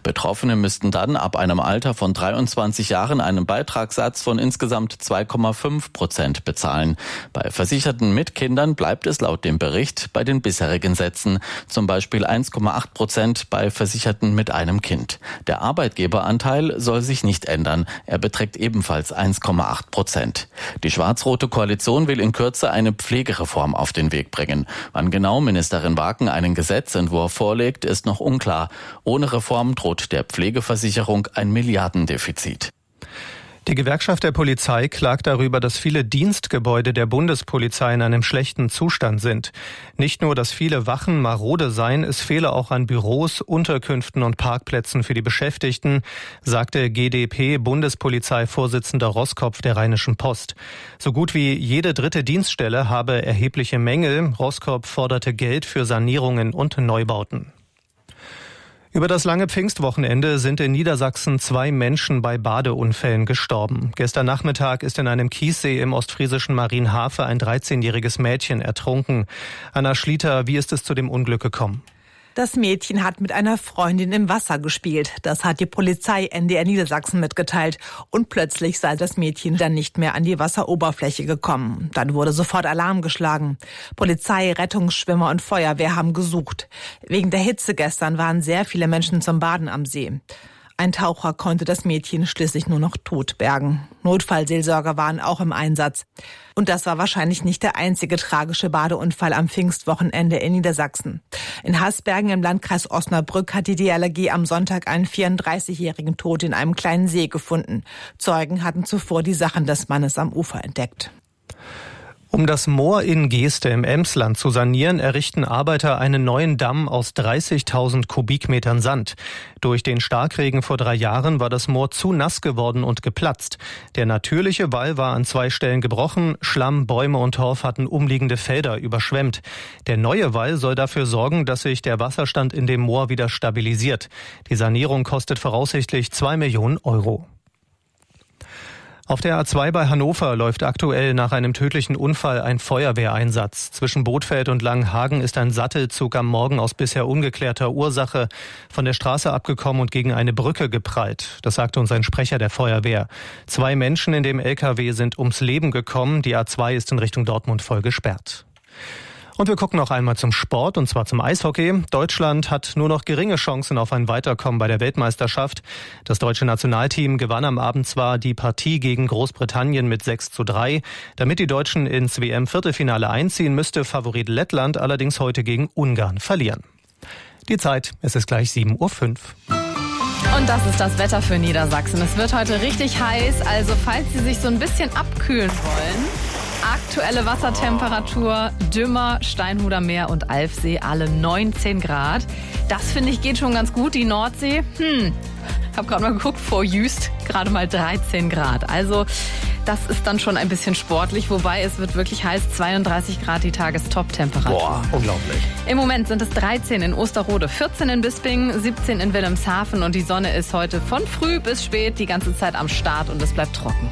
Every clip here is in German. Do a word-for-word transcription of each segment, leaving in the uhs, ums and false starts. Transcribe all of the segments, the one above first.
Betroffene müssten dann ab einem Alter von dreiundzwanzig Jahren einen Beitragssatz von insgesamt zwei Komma fünf Prozent bezahlen. Bei Versicherten mit Kindern bleibt es laut dem Bericht bei den bisherigen Sätzen, zum Beispiel eins Komma acht Prozent bei Versicherten mit einem Kind. Der Arbeitgeberanteil soll sich nicht ändern. Er beträgt ebenfalls eins Komma acht Prozent. Die schwarz-rote Koalition will in Kürze eine Pflegereform auf den Weg bringen. Wann genau Ministerin Waken einen Gesetzentwurf vorlegt, ist noch unklar. Ohne Reform droht der Pflegeversicherung ein Milliardendefizit. Die Gewerkschaft der Polizei klagt darüber, dass viele Dienstgebäude der Bundespolizei in einem schlechten Zustand sind. Nicht nur, dass viele Wachen marode seien, es fehle auch an Büros, Unterkünften und Parkplätzen für die Beschäftigten, sagte G d P-Bundespolizeivorsitzender Roskopf der Rheinischen Post. So gut wie jede dritte Dienststelle habe erhebliche Mängel. Roskopf forderte Geld für Sanierungen und Neubauten. Über das lange Pfingstwochenende sind in Niedersachsen zwei Menschen bei Badeunfällen gestorben. Gestern Nachmittag ist in einem Kiessee im ostfriesischen Marienhafe ein dreizehnjähriges Mädchen ertrunken. Anna Schlieter, wie ist es zu dem Unglück gekommen? Das Mädchen hat mit einer Freundin im Wasser gespielt. Das hat die Polizei N D R Niedersachsen mitgeteilt. Und plötzlich sei das Mädchen dann nicht mehr an die Wasseroberfläche gekommen. Dann wurde sofort Alarm geschlagen. Polizei, Rettungsschwimmer und Feuerwehr haben gesucht. Wegen der Hitze gestern waren sehr viele Menschen zum Baden am See. Ein Taucher konnte das Mädchen schließlich nur noch tot bergen. Notfallseelsorger waren auch im Einsatz. Und das war wahrscheinlich nicht der einzige tragische Badeunfall am Pfingstwochenende in Niedersachsen. In Hasbergen im Landkreis Osnabrück hat die D L R G am Sonntag einen vierunddreißigjährigen tot in einem kleinen See gefunden. Zeugen hatten zuvor die Sachen des Mannes am Ufer entdeckt. Um das Moor in Geeste im Emsland zu sanieren, errichten Arbeiter einen neuen Damm aus dreißigtausend Kubikmetern Sand. Durch den Starkregen vor drei Jahren war das Moor zu nass geworden und geplatzt. Der natürliche Wall war an zwei Stellen gebrochen, Schlamm, Bäume und Torf hatten umliegende Felder überschwemmt. Der neue Wall soll dafür sorgen, dass sich der Wasserstand in dem Moor wieder stabilisiert. Die Sanierung kostet voraussichtlich zwei Millionen Euro. Auf der A zwei bei Hannover läuft aktuell nach einem tödlichen Unfall ein Feuerwehreinsatz. Zwischen Bothfeld und Langenhagen ist ein Sattelzug am Morgen aus bisher ungeklärter Ursache von der Straße abgekommen und gegen eine Brücke geprallt. Das sagte uns ein Sprecher der Feuerwehr. Zwei Menschen in dem L K W sind ums Leben gekommen. Die A zwei ist in Richtung Dortmund voll gesperrt. Und wir gucken noch einmal zum Sport, und zwar zum Eishockey. Deutschland hat nur noch geringe Chancen auf ein Weiterkommen bei der Weltmeisterschaft. Das deutsche Nationalteam gewann am Abend zwar die Partie gegen Großbritannien mit sechs zu drei. Damit die Deutschen ins W M-Viertelfinale einziehen, müsste Favorit Lettland allerdings heute gegen Ungarn verlieren. Die Zeit, es ist gleich sieben Uhr fünf. Und das ist das Wetter für Niedersachsen. Es wird heute richtig heiß, also falls Sie sich so ein bisschen abkühlen wollen... Aktuelle Wassertemperatur, Dümmer, Steinhuder Meer und Alfsee, alle neunzehn Grad. Das, finde ich, geht schon ganz gut. Die Nordsee, hm, ich habe gerade mal geguckt, vor Jüst gerade mal dreizehn Grad. Also das ist dann schon ein bisschen sportlich, wobei es wird wirklich heiß, zweiunddreißig Grad die Tagestop-Temperatur. Boah, unglaublich. Im Moment sind es dreizehn in Osterrode, vierzehn in Bisping, siebzehn in Wilhelmshaven und die Sonne ist heute von früh bis spät die ganze Zeit am Start und es bleibt trocken.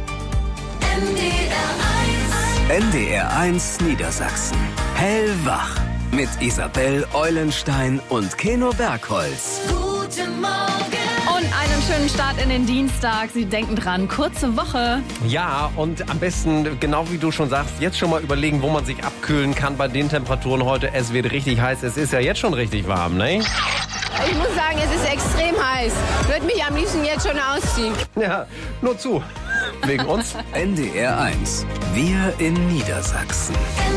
N D R eins Niedersachsen. Hellwach. Mit Isabel Eulenstein und Keno Bergholz. Guten Morgen. Und einen schönen Start in den Dienstag. Sie denken dran, kurze Woche. Ja, und am besten, genau wie du schon sagst, jetzt schon mal überlegen, wo man sich abkühlen kann bei den Temperaturen heute. Es wird richtig heiß. Es ist ja jetzt schon richtig warm, ne? Ich muss sagen, es ist extrem heiß. Würde mich am liebsten jetzt schon ausziehen. Ja, nur zu. Wegen uns. N D R eins. Wir in Niedersachsen.